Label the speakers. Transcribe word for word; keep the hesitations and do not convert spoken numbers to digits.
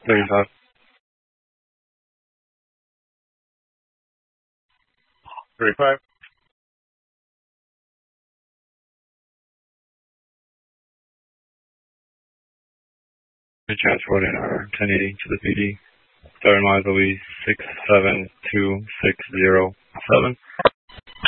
Speaker 1: thirty-five. thirty-five. We transported our ten eighty to the P D. Starting lines will be six seven two six zero seven.